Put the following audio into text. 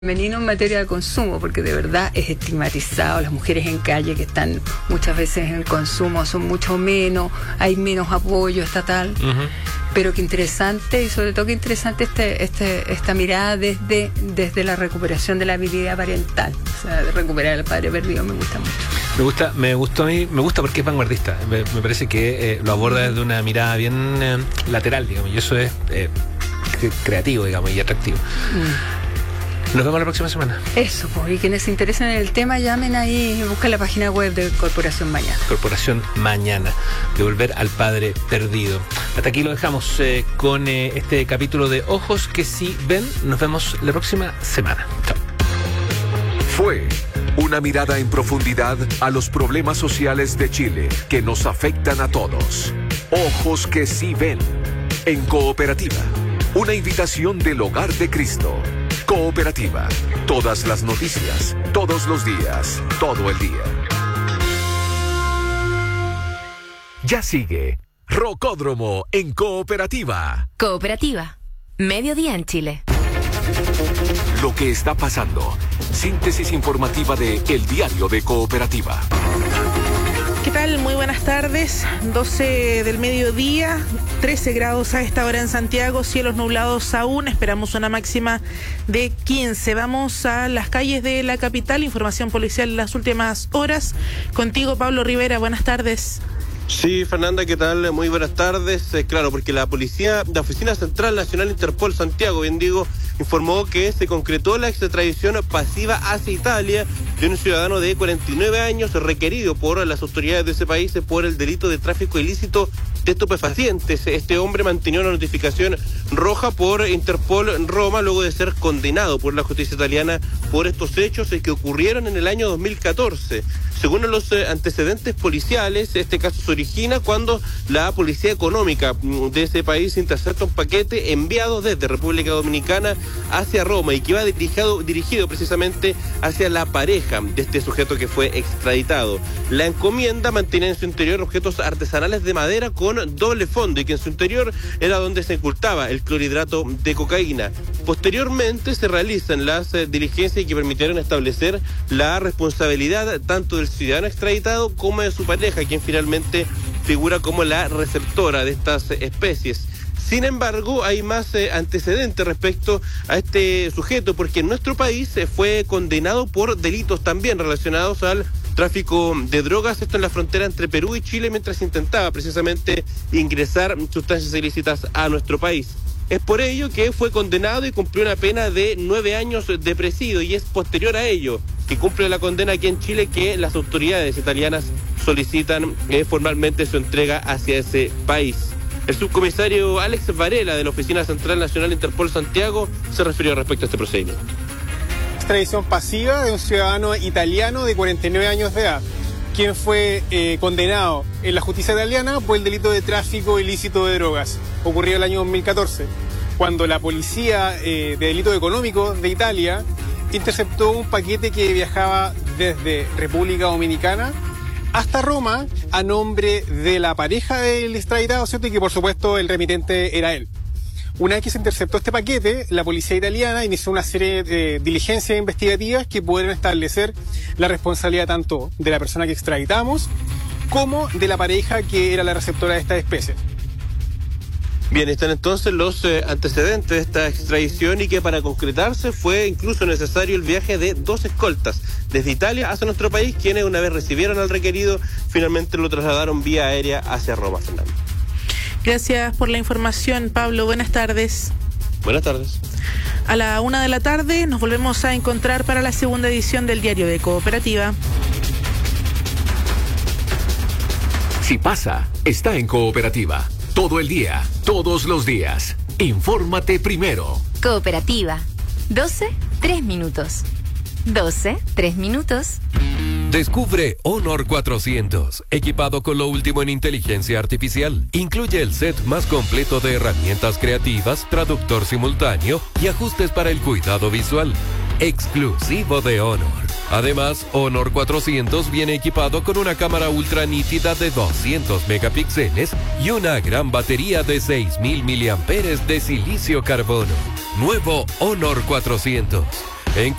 Femenino en materia de consumo, porque de verdad es estigmatizado. Las mujeres en calle que están muchas veces en el consumo son mucho menos, hay menos apoyo estatal. Pero qué interesante, y sobre todo qué interesante esta mirada desde la recuperación de la habilidad parental, o sea, de recuperar al padre perdido. Me gusta mucho. Me gusta porque es vanguardista. Me parece que lo aborda desde una mirada bien lateral, digamos, y eso es creativo, digamos, y atractivo. Nos vemos la próxima semana. Eso, pues, y quienes se interesen en el tema, llamen ahí y busquen la página web de Corporación Mañana. Corporación Mañana, devolver al padre perdido. Hasta aquí lo dejamos con este capítulo de Ojos que sí ven. Nos vemos la próxima semana. Chao. Fue una mirada en profundidad a los problemas sociales de Chile que nos afectan a todos. Ojos que sí ven. En Cooperativa, una invitación del Hogar de Cristo. Cooperativa. Todas las noticias, todos los días, todo el día. Ya sigue Rocódromo en Cooperativa. Cooperativa. Mediodía en Chile. Lo que está pasando. Síntesis informativa de El Diario de Cooperativa. ¿Qué tal? Muy buenas tardes. 12 del mediodía, 13 grados a esta hora en Santiago, cielos nublados aún, esperamos una máxima de 15. Vamos a las calles de la capital, información policial en las últimas horas. Contigo, Pablo Rivera, buenas tardes. Sí, Fernanda, ¿qué tal? Muy buenas tardes. Claro, porque la policía, la Oficina Central Nacional Interpol Santiago, bien digo, informó que se concretó la extradición pasiva hacia Italia de un ciudadano de 49 años requerido por las autoridades de ese país por el delito de tráfico ilícito de estupefacientes. Este hombre mantenía una notificación roja por Interpol en Roma luego de ser condenado por la justicia italiana por estos hechos que ocurrieron en el año 2014. Según los antecedentes policiales, este caso se origina cuando la policía económica de ese país intercepta un paquete enviado desde República Dominicana hacia Roma y que iba dirigido precisamente hacia la pareja de este sujeto que fue extraditado. La encomienda mantenía en su interior objetos artesanales de madera con doble fondo y que en su interior era donde se ocultaba el clorhidrato de cocaína. Posteriormente se realizan las diligencias que permitieron establecer la responsabilidad tanto del ciudadano extraditado como de su pareja, quien finalmente figura como la receptora de estas especies. Sin embargo, hay más antecedentes respecto a este sujeto, porque en nuestro país fue condenado por delitos también relacionados al tráfico de drogas, esto en la frontera entre Perú y Chile, mientras intentaba precisamente ingresar sustancias ilícitas a nuestro país. Es por ello que fue condenado y cumplió una pena de 9 años de presidio, y es posterior a ello que cumple la condena aquí en Chile que las autoridades italianas solicitan formalmente su entrega hacia ese país. El subcomisario Alex Varela de la Oficina Central Nacional Interpol Santiago se refirió respecto a este procedimiento. Extradición pasiva de un ciudadano italiano de 49 años de edad, quien fue condenado en la justicia italiana por el delito de tráfico ilícito de drogas, ocurrido el año 2014, cuando la policía de delito económico de Italia interceptó un paquete que viajaba desde República Dominicana hasta Roma a nombre de la pareja del extraditado, ¿cierto? Y que por supuesto el remitente era él. Una vez que se interceptó este paquete, la policía italiana inició una serie de diligencias investigativas que pudieron establecer la responsabilidad tanto de la persona que extraditamos como de la pareja que era la receptora de estas especies. Bien, están entonces los antecedentes de esta extradición y que para concretarse fue incluso necesario el viaje de 2 escoltas desde Italia hacia nuestro país, quienes una vez recibieron al requerido, finalmente lo trasladaron vía aérea hacia Roma, Fernando. Gracias por la información, Pablo. Buenas tardes. Buenas tardes. A la 1 de la tarde nos volvemos a encontrar para la segunda edición del Diario de Cooperativa. Si pasa, está en Cooperativa. Todo el día, todos los días. Infórmate primero. Cooperativa. 12, 3 minutos. 12, 3 minutos. Descubre Honor 400, equipado con lo último en inteligencia artificial. Incluye el set más completo de herramientas creativas, traductor simultáneo y ajustes para el cuidado visual. Exclusivo de Honor. Además, Honor 400 viene equipado con una cámara ultra nítida de 200 megapíxeles y una gran batería de 6.000 miliamperes de silicio carbono. Nuevo Honor 400. En